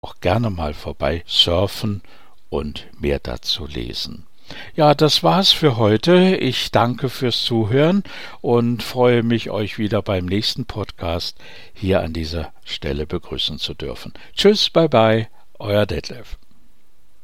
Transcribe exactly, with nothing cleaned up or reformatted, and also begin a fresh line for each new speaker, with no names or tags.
auch gerne mal vorbei surfen und mehr dazu lesen. Ja, das war's für heute. Ich danke fürs Zuhören und freue mich, euch wieder beim nächsten Podcast hier an dieser Stelle begrüßen zu dürfen. Tschüss, bye bye, euer Detlef.